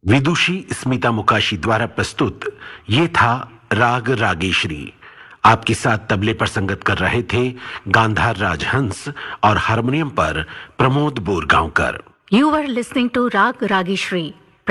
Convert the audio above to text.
विदुषी स्मिता मुकाशी द्वारा प्रस्तुत ये था राग रागेश्वरी। आपके साथ तबले पर संगत कर रहे थे गांधार राजहंस और हारमोनियम पर Pramod Borgaonkar. You were listening to Rag Rageshri,